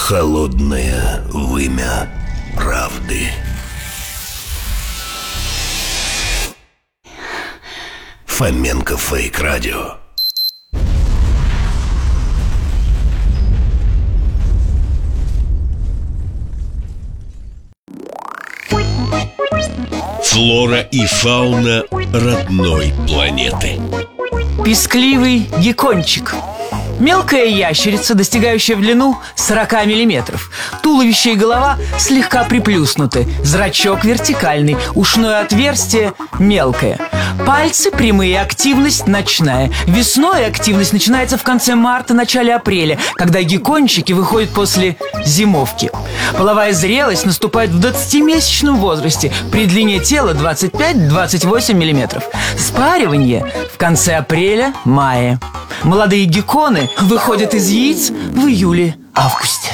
Холодное вымя правды. Фоменко Фейк Радио. Флора и фауна родной планеты. Пискливый геккончик. Мелкая ящерица, достигающая в длину 40 мм. Туловище и голова слегка приплюснуты. Зрачок вертикальный, ушное отверстие мелкое. Пальцы прямые, активность ночная. Весной активность начинается в конце марта, начале апреля, когда геккончики выходят после зимовки. Половая зрелость наступает в 20-месячном возрасте при длине тела 25-28 мм. Спаривание в конце апреля-мая. Молодые гекконы выходят из яиц в июле-августе.